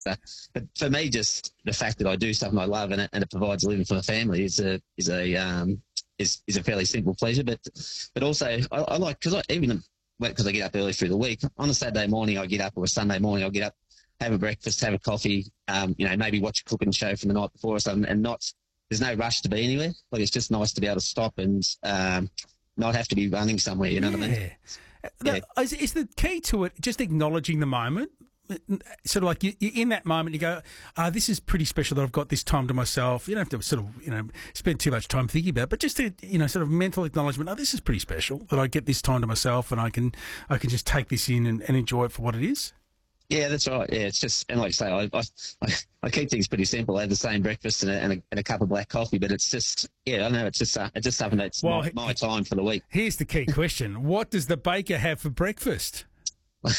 But for me, just the fact that I do something I love and it provides a living for the family is a fairly simple pleasure. But also I like, because I get up early through the week. On a Saturday morning I get up, or a Sunday morning I'll get up, have a breakfast, have a coffee, maybe watch a cooking show from the night before or something, and there's no rush to be anywhere. Like, it's just nice to be able to stop and not have to be running somewhere, you know what I mean? Yeah. Is the key to it just acknowledging the moment? Sort of like you're in that moment, you go, this is pretty special that I've got this time to myself. You don't have to sort of, spend too much time thinking about it, but just to, sort of mental acknowledgement, this is pretty special that I get this time to myself and I can just take this in and enjoy it for what it is. Yeah, that's right. Yeah, it's just, and like I say, I keep things pretty simple. I have the same breakfast and a cup of black coffee, but it's just, I don't know, it's just something that's my time for the week. Here's the key question. What does the baker have for breakfast? Well,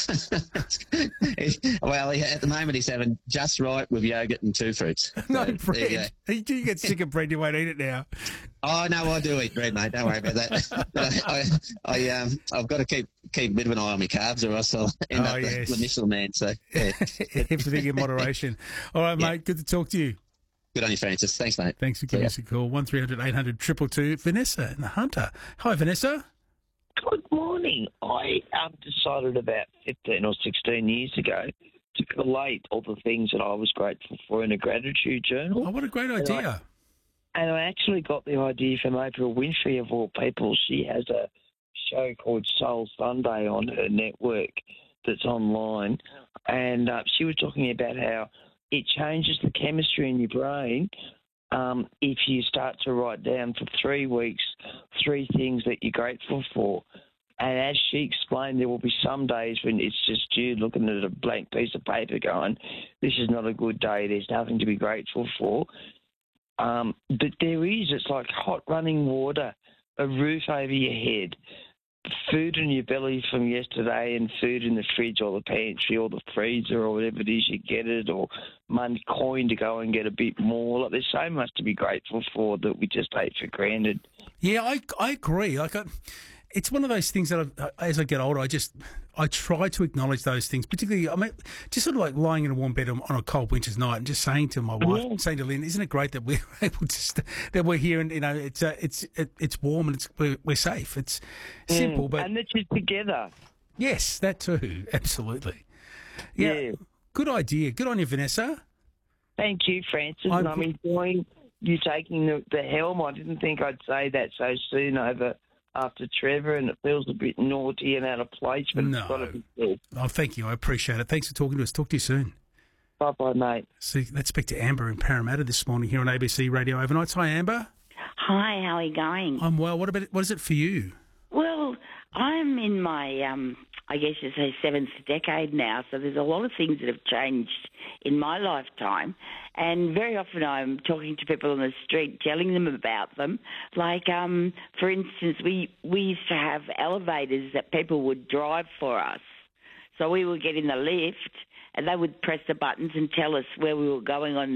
at the moment he's having just right with yogurt and 2 fruits. No bread. You get sick of bread, you won't eat it now. Oh no, I do eat bread, mate. Don't worry about that. I've got to keep a bit of an eye on my carbs, or else I'll end up the Michelin man. So yeah. Everything in moderation. All right, mate. Good to talk to you. Good on you, Francis. Thanks, mate. Thanks for giving us a call. 1300 800 222. Vanessa in the Hunter. Hi, Vanessa. Good morning. I decided about 15 or 16 years ago to collate all the things that I was grateful for in a gratitude journal. Oh, what a great idea. And I actually got the idea from Oprah Winfrey, of all people. She has a show called Soul Sunday on her network that's online. And she was talking about how it changes the chemistry in your brain if you start to write down for 3 weeks 3 things that you're grateful for. And as she explained, there will be some days when it's just you looking at a blank piece of paper going, this is not a good day, there's nothing to be grateful for. But there is, it's like hot running water, a roof over your head, food in your belly from yesterday, and food in the fridge or the pantry or the freezer or whatever it is you get it, or money coin to go and get a bit more. Like, there's so much to be grateful for that we just take for granted. Yeah, I agree. It's one of those things that as I get older, I try to acknowledge those things, particularly, just sort of like lying in a warm bed on a cold winter's night and just saying to my wife, saying to Lynn, isn't it great that we're able to, that we're here and, it's warm and we're safe. It's simple, but. And that you're together. Yes, that too. Absolutely. Yeah. Good idea. Good on you, Vanessa. Thank you, Francis. And I'm enjoying you taking the helm. I didn't think I'd say that so soon after Trevor, and it feels a bit naughty and out of place, but it's got to be good. Oh, thank you. I appreciate it. Thanks for talking to us. Talk to you soon. Bye-bye, mate. See, let's speak to Amber in Parramatta this morning here on ABC Radio Overnights. Hi, Amber. Hi, how are you going? I'm well. What is it for you? Well, I'm in my, I guess you say, 7th decade now, so there's a lot of things that have changed in my lifetime. And very often I'm talking to people on the street, telling them about them. Like, for instance, we used to have elevators that people would drive for us. So we would get in the lift and they would press the buttons and tell us where we were going on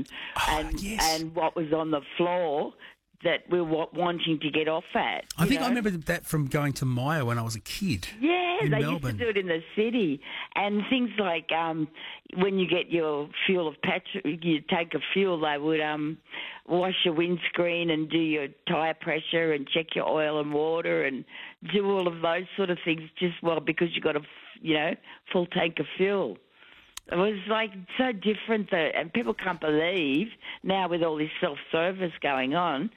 and what was on the floor that we were wanting to get off at. I think I remember that from going to Maya when I was a kid. Yeah, they Melbourne. used to do it in the city. And things like when you get your fuel of petrol, you take a fuel, they would wash your windscreen and do your tyre pressure and check your oil and water and do all of those sort of things because you got a full tank of fuel. It was like so different, and people can't believe now with all this self-service going on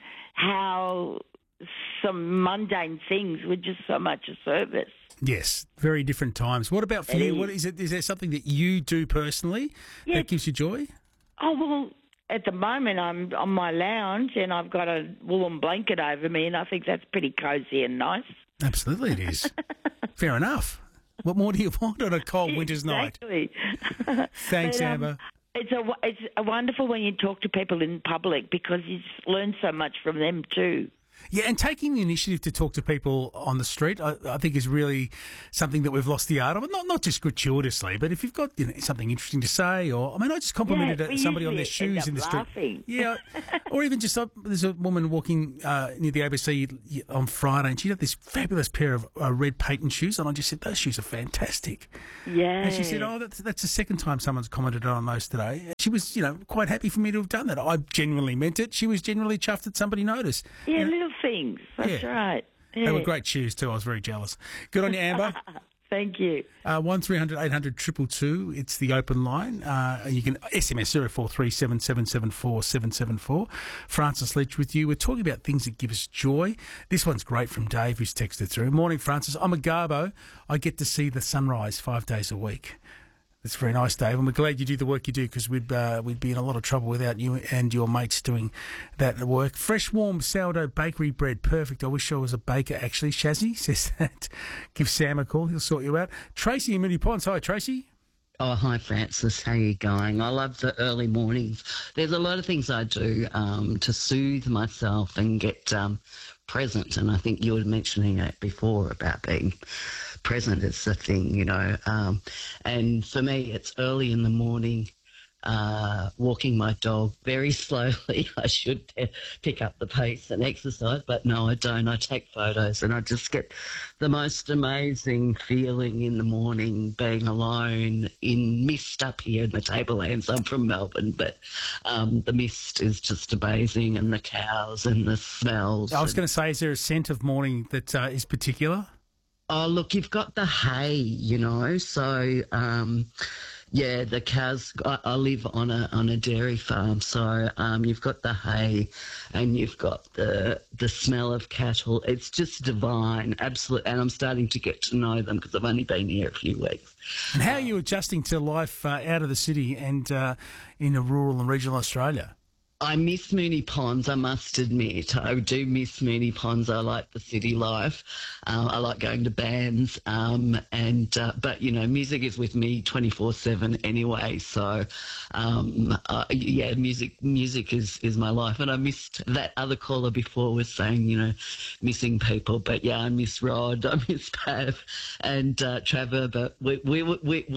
how some mundane things were just so much a service. Yes, very different times. What about for you? What is it? Is there something that you do personally that gives you joy? Oh, well, at the moment I'm on my lounge and I've got a woolen blanket over me and I think that's pretty cosy and nice. Absolutely it is. Fair enough. What more do you want on a cold winter's night? Exactly. Thanks, Amber. It's a wonderful when you talk to people in public because you learn so much from them too. Yeah, and taking the initiative to talk to people on the street, I think, is really something that we've lost the art of. Not just gratuitously, but if you've got something interesting to say, or I just complimented somebody on their shoes in the street. Laughing. Yeah, or even just there's a woman walking near the ABC on Friday, and she had this fabulous pair of red patent shoes, and I just said those shoes are fantastic. Yeah. And she said, "Oh, that's the second time someone's commented on those today." She was, quite happy for me to have done that. I genuinely meant it. She was genuinely chuffed that somebody noticed. Yeah, little things. That's right. Yeah. They were great shoes too. I was very jealous. Good on you, Amber. Thank you. 1300 800 222. It's the open line. You can SMS 0437 774 774. Francis Leach with you. We're talking about things that give us joy. This one's great from Dave, who's texted through. Morning, Francis. I'm a Garbo. I get to see the sunrise 5 days a week. That's very nice, Dave, and we're glad you do the work you do, because we'd be in a lot of trouble without you and your mates doing that work. Fresh, warm sourdough bakery bread, perfect. I wish I was a baker, actually. Shazzy says that. Give Sam a call, he'll sort you out. Tracy in Moonee Ponds. Hi, Tracy. Oh, hi, Francis. How you going? I love the early mornings. There's a lot of things I do to soothe myself and get present, and I think you were mentioning it before about being present is the thing, and for me it's early in the morning, walking my dog very slowly. I should pick up the pace and exercise, but no, I don't. I take photos, and I just get the most amazing feeling in the morning being alone in mist up here in the Tablelands. I'm from Melbourne, but the mist is just amazing, and the cows and the smells. I was going to say, is there a scent of morning that is particular? Oh, look, you've got the hay, so, the cows, I live on a dairy farm, so you've got the hay and you've got the smell of cattle. It's just divine, absolutely, and I'm starting to get to know them because I've only been here a few weeks. And how are you adjusting to life out of the city and in a rural and regional Australia? I miss Moonee Ponds, I must admit. I do miss Moonee Ponds. I like the city life. I like going to bands. But music is with me 24/7 anyway. So, music is my life. And I missed that other caller before was saying, missing people. But yeah, I miss Rod, I miss Pav and Trevor. But we are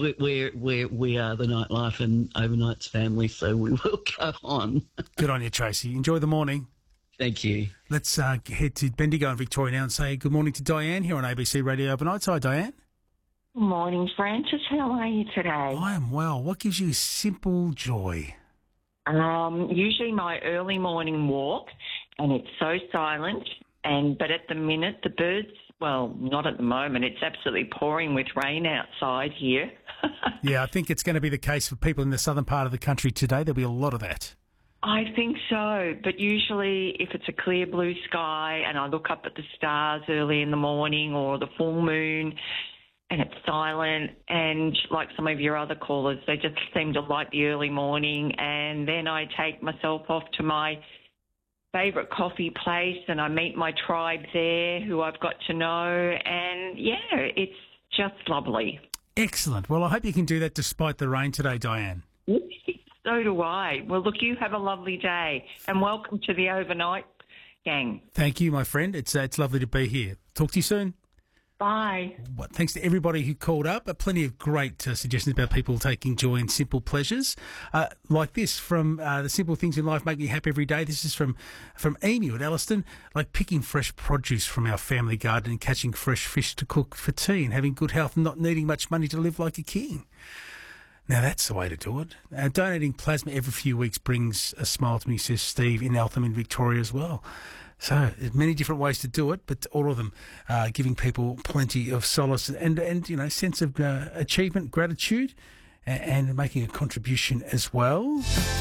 the nightlife and overnight's family, so we will go on. Good on you, Tracy. Enjoy the morning. Thank you. Let's head to Bendigo in Victoria now and say good morning to Diane here on ABC Radio Overnights. Hi, Diane. Good morning, Francis. How are you today? I am well. What gives you simple joy? Usually my early morning walk, and it's so silent. But at the minute, the birds, well, not at the moment. It's absolutely pouring with rain outside here. Yeah, I think it's going to be the case for people in the southern part of the country today. There'll be a lot of that. I think so, but usually if it's a clear blue sky and I look up at the stars early in the morning or the full moon and it's silent, and like some of your other callers, they just seem to like the early morning, and then I take myself off to my favourite coffee place and I meet my tribe there who I've got to know, and yeah, it's just lovely. Excellent. Well, I hope you can do that despite the rain today, Diane. So do I. Well, look, you have a lovely day, and welcome to the overnight gang. Thank you, my friend. It's lovely to be here. Talk to you soon. Bye. Well, thanks to everybody who called up. Plenty of great suggestions about people taking joy in simple pleasures. Like this from The Simple Things in Life Make Me Happy Every Day. This is from Emu at Elliston. Like picking fresh produce from our family garden and catching fresh fish to cook for tea and having good health and not needing much money to live like a king. Now, that's the way to do it. Donating plasma every few weeks brings a smile to me, says Steve in Eltham in Victoria as well. So there's many different ways to do it, but all of them giving people plenty of solace and sense of achievement, gratitude, and making a contribution as well.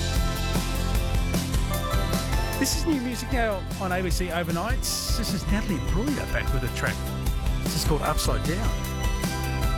This is new music now on ABC Overnights. This is Natalie Imbruglia back with a track. This is called Upside Down.